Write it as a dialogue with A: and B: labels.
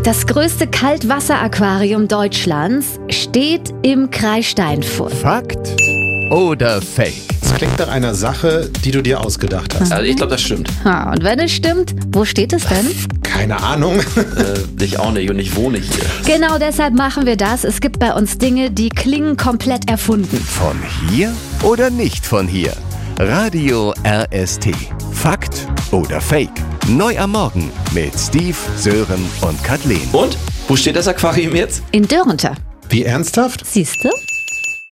A: Das größte Kaltwasseraquarium Deutschlands steht im Kreis Steinfurt.
B: Fakt oder Fake?
C: Das klingt nach einer Sache, die du dir ausgedacht hast.
D: Also ich glaube, das stimmt.
A: Und wenn es stimmt, wo steht es denn?
C: Keine Ahnung.
D: Ich auch nicht und ich wohne hier.
A: Genau deshalb machen wir das. Es gibt bei uns Dinge, die klingen komplett erfunden.
B: Von hier oder nicht von hier? Radio RST. Fakt oder Fake? Neu am Morgen mit Steve, Sören und Kathleen.
D: Und? Wo steht das Aquarium jetzt?
A: In Dörrenther.
C: Wie ernsthaft?
A: Siehste?